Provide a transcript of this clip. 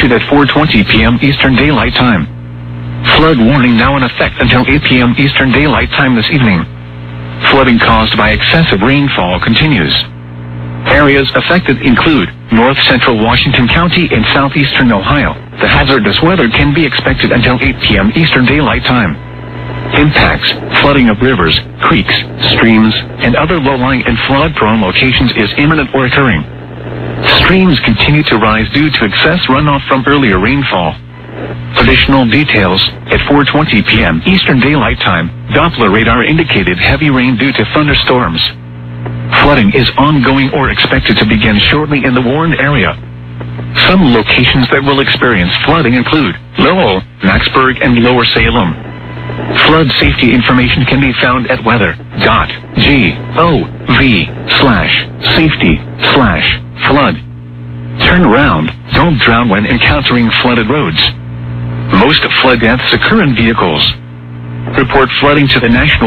issued at 4:20 p.m. Eastern Daylight Time. Flood warning now in effect until 8 p.m. Eastern Daylight Time this evening. Flooding caused by excessive rainfall continues. Areas affected include north central Washington County and southeastern Ohio. The hazardous weather can be expected until 8 p.m. Eastern Daylight Time. Impacts: flooding of rivers, creeks, streams, and other low-lying and flood-prone locations is imminent or occurring. Streams continue to rise due to excess runoff from earlier rainfall. Additional details: at 4:20 p.m. Eastern Daylight Time, Doppler radar indicated heavy rain due to thunderstorms. Flooding is ongoing or expected to begin shortly in the warned area. Some locations that will experience flooding include Lowell, Maxburg, and Lower Salem. Flood safety information can be found at weather.gov/safety/flood. Turn around. Don't drown when encountering flooded roads. Most flood deaths occur in vehicles. Report flooding to the National